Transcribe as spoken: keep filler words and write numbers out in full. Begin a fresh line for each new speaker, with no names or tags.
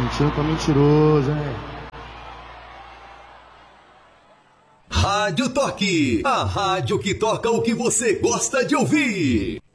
Mentindo tá mentiroso, hein?
Rádio Toque, a rádio que toca o que você gosta de ouvir.